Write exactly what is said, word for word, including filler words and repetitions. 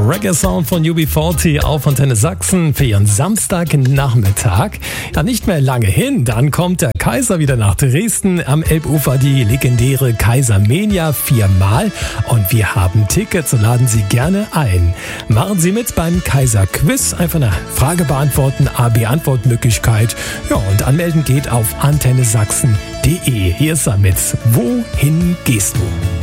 Reggae-Sound von U B vierzig auf Antenne Sachsen für Ihren Samstagnachmittag. Ja, nicht mehr lange hin, dann kommt der Kaiser wieder nach Dresden. Am Elbufer die legendäre Kaisermania viermal. Und wir haben Tickets und laden Sie gerne ein. Machen Sie mit beim Kaiser-Quiz. Einfach eine Frage beantworten, A B-Antwortmöglichkeit. Ja, und anmelden geht auf antenne sachsen punkt de. Hier ist er mit Wohin gehst du?